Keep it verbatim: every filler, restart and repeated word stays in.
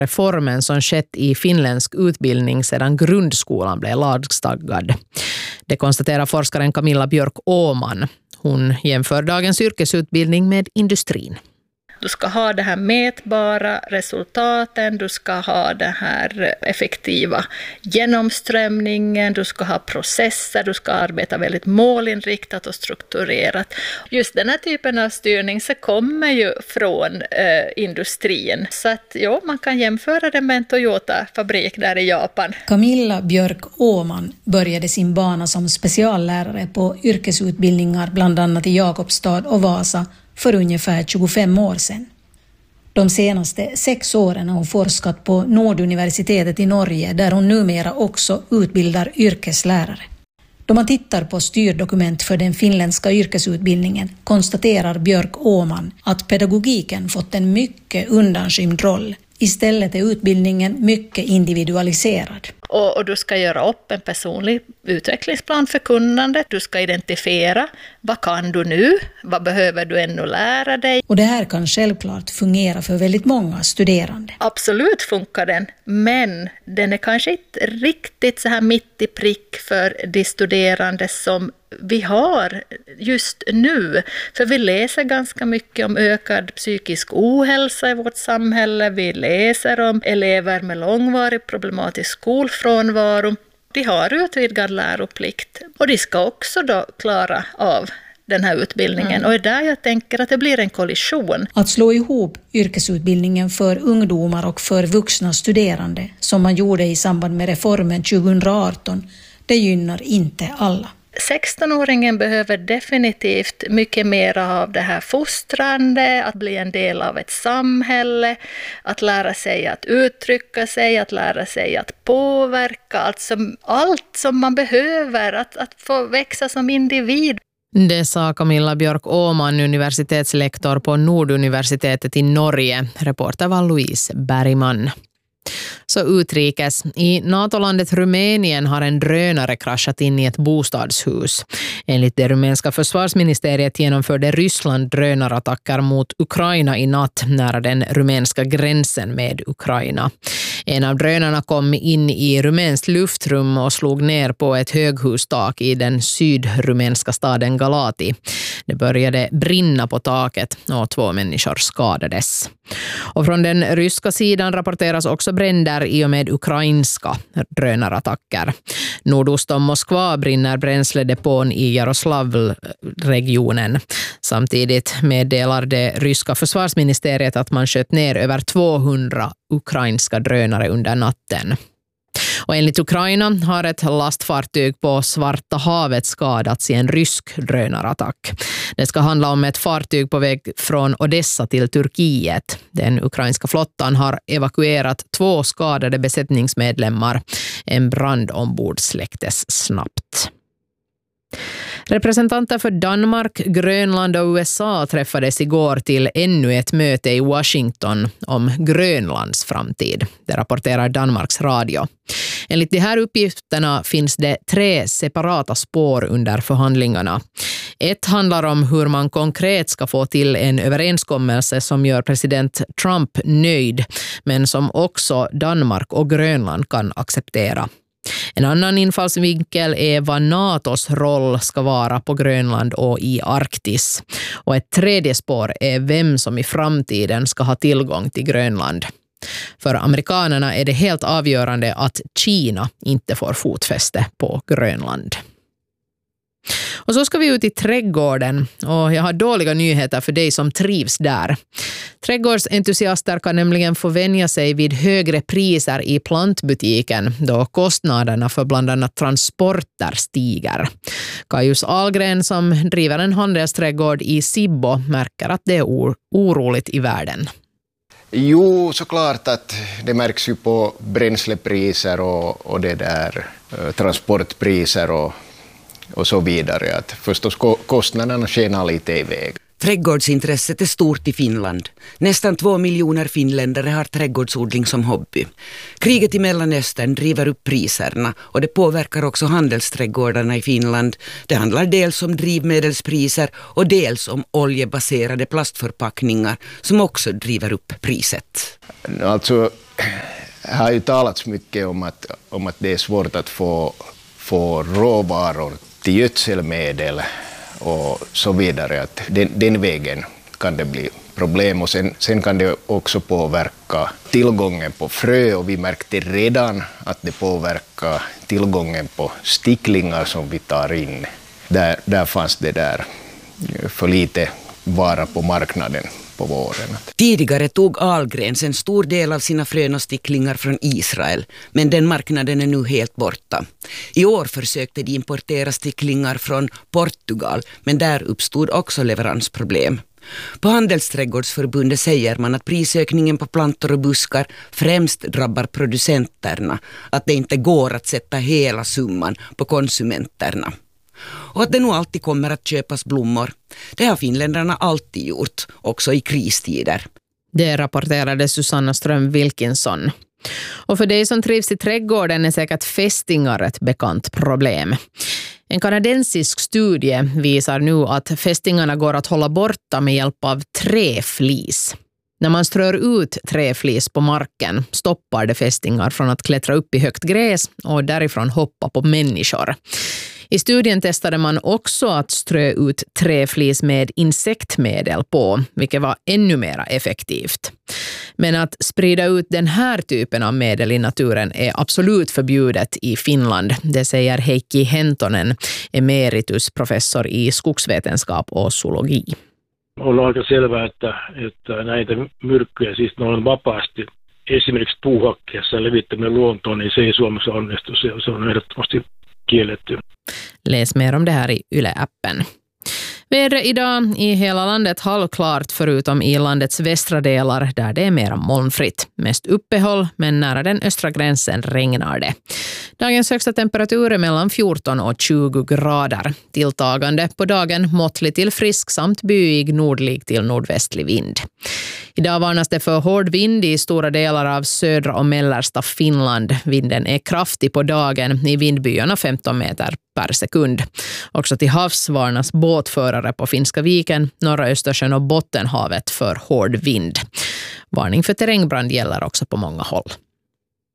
reformen som skett i finländsk utbildning sedan grundskolan blev lagstadgad. Det konstaterar forskaren Camilla Björk Åman. Hon jämför dagens yrkesutbildning med industrin. Du ska ha det här mätbara resultaten, du ska ha den här effektiva genomströmningen, du ska ha processer, du ska arbeta väldigt målinriktat och strukturerat. Just den här typen av styrning så kommer ju från eh, industrin. Så att ja, man kan jämföra det med en Toyota-fabrik där i Japan. Camilla Björk Åman började sin bana som speciallärare på yrkesutbildningar bland annat i Jakobstad och Vasa för ungefär tjugofem år sedan. De senaste sex åren har hon forskat på Norduniversitetet i Norge där hon numera också utbildar yrkeslärare. Då man tittar på styrdokument för den finländska yrkesutbildningen konstaterar Björk Åman att pedagogiken fått en mycket undanskymd roll. Istället är utbildningen mycket individualiserad. Och, och du ska göra upp en personlig utvecklingsplan för kunnandet. Du ska identifiera vad kan du nu, vad behöver du ännu lära dig. Och det här kan självklart fungera för väldigt många studerande. Absolut funkar den, men den är kanske inte riktigt så här mitt i prick för de studerande som vi har just nu. För vi läser ganska mycket om ökad psykisk ohälsa i vårt samhälle. Vi läser om elever med långvarig problematisk skolfrånvaro. De har utvidgad läroplikt och de ska också då klara av den här utbildningen. Mm. Och det är där jag tänker att det blir en kollision. Att slå ihop yrkesutbildningen för ungdomar och för vuxna studerande som man gjorde i samband med reformen tjugoarton, det gynnar inte alla. sextonåringen behöver definitivt mycket mer av det här fostrande, att bli en del av ett samhälle, att lära sig att uttrycka sig, att lära sig att påverka, alltså allt som man behöver, att, att få växa som individ. Det sa Camilla Björk Åman, universitetslektor på Norduniversitetet i Norge. Reporter var Louise Bergman. Så utrikes. I NATO-landet Rumänien har en drönare kraschat in i ett bostadshus. Enligt det rumänska försvarsministeriet genomförde Ryssland drönarattacker mot Ukraina i natt nära den rumänska gränsen med Ukraina. En av drönarna kom in i rumänskt luftrum och slog ner på ett höghustak i den sydrumänska staden Galati. Det började brinna på taket och två människor skadades. Och från den ryska sidan rapporteras också bränder i och med ukrainska drönarattacker. Nordost om Moskva brinner bränsledepån i Jaroslavl-regionen. Samtidigt meddelar det ryska försvarsministeriet att man sköt ner över tvåhundra ukrainska drönare under natten. Och enligt Ukraina har ett lastfartyg på Svarta havet skadats i en rysk drönarattack. Det ska handla om ett fartyg på väg från Odessa till Turkiet. Den ukrainska flottan har evakuerat två skadade besättningsmedlemmar. En brand ombord släcktes snabbt. Representanter för Danmark, Grönland och U S A träffades igår till ännu ett möte i Washington om Grönlands framtid. Det rapporterar Danmarks radio. Enligt de här uppgifterna finns det tre separata spår under förhandlingarna. Ett handlar om hur man konkret ska få till en överenskommelse som gör president Trump nöjd, men som också Danmark och Grönland kan acceptera. En annan infallsvinkel är vad NATOs roll ska vara på Grönland och i Arktis. Och ett tredje spår är vem som i framtiden ska ha tillgång till Grönland. För amerikanerna är det helt avgörande att Kina inte får fotfäste på Grönland. Och så ska vi ut i trädgården och jag har dåliga nyheter för dig som trivs där. Trädgårdsentusiaster kan nämligen få vänja sig vid högre priser i plantbutiken då kostnaderna för bland annat transporter stiger. Kajus Ahlgren som driver en handelsträdgård i Sibbo märker att det är or- oroligt i världen. Jo, såklart att det märks ju på bränslepriser och, och det där eh, transportpriser och och så vidare, att förstås kostnaderna skenar lite iväg. Trädgårdsintresset är stort i Finland. Nästan två miljoner finländare har trädgårdsodling som hobby. Kriget i Mellanöstern driver upp priserna och det påverkar också handelsträdgårdarna i Finland. Det handlar dels om drivmedelspriser och dels om oljebaserade plastförpackningar som också driver upp priset. Alltså det har ju talats mycket om att, om att det är svårt att få, få råvaror till gödselmedel och så vidare. Att den, den vägen kan det bli problem och sen, sen kan det också påverka tillgången på frö och vi märkte redan att det påverkar tillgången på sticklingar som vi tar in. Där, där fanns det där för lite vara på marknaden på våren. Tidigare tog Ahlgrens en stor del av sina frön och sticklingar från Israel, men den marknaden är nu helt borta. I år försökte de importera sticklingar från Portugal, men där uppstod också leveransproblem. På Handelsträdgårdsförbundet säger man att prisökningen på plantor och buskar främst drabbar producenterna, att det inte går att sätta hela summan på konsumenterna. Och att det nog alltid kommer att köpas blommor. Det har finländarna alltid gjort, också i kristider. Det rapporterade Susanna Ström Wilkinson. Och för dig som trivs i trädgården är säkert fästingar ett bekant problem. En kanadensisk studie visar nu att fästingarna går att hålla borta med hjälp av träflis. När man strör ut träflis på marken stoppar det fästingar från att klättra upp i högt gräs och därifrån hoppa på människor. I studien testade man också att strö ut träflis med insektmedel på, vilket var ännu mer effektivt. Men att sprida ut den här typen av medel i naturen är absolut förbjudet i Finland, det säger Heikki Hentonen, emeritusprofessor i skogsvetenskap och zoologi. On aika selvää, että, että näitä myrkkyjä, siis ne on vapaasti esimerkiksi puuhakkeessa levittäminen luontoon, niin se ei Suomessa onnistu. Se on ehdottomasti kielletty. Läs mer om det här i Yle-appen. Vädret idag i hela landet halvklart förutom i landets västra delar där det är mer molnfritt. Mest uppehåll men nära den östra gränsen regnar det. Dagens högsta temperatur är mellan fjorton och tjugo grader. Tilltagande på dagen måttlig till frisk samt byig nordlig till nordvästlig vind. Idag varnas det för hård vind i stora delar av södra och mellersta Finland. Vinden är kraftig på dagen i vindbyarna femton meter per sekund. Också till havs varnas båtförare på Finska viken, norra Östersjön och Bottenhavet för hård vind. Varning för terrängbrand gäller också på många håll.